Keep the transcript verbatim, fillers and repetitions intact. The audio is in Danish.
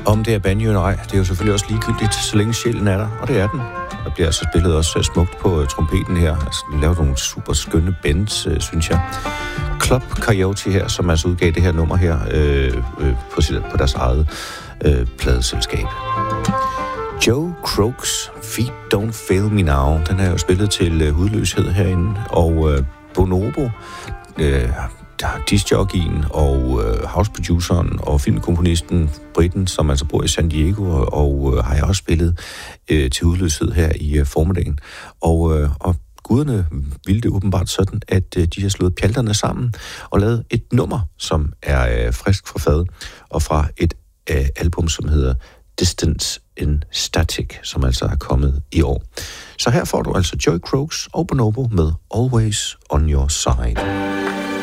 Om det er banjo eller ej, det er jo selvfølgelig også ligegyldigt, så længe sjælen er der, og det er den. Der bliver altså spillet også smukt på uh, trompeten her. Altså, de lavede nogle super skønne bands, uh, synes jeg. Club Coyote her, som altså udgav det her nummer her øh, øh, på, sit, på deres eget øh, pladeselskab. Joe Croaks, Feet Don't Fail Me Now, den er jo spillet til øh, hudløshed herinde, og øh, Bonobo, øh, discjockeyen og øh, houseproduceren og filmkomponisten Britten, som altså bor i San Diego, og, og øh, har jeg også spillet øh, til hudløshed her i øh, formiddagen. Og, øh, og guderne ville det åbenbart sådan, at øh, de har slået pjalterne sammen og lavet et nummer, som er øh, frisk fra fad, og fra et øh, album, som hedder Distance in Static, som altså er kommet i år. Så her får du altså Joe Croaks og Bonobo med Always on Your Side.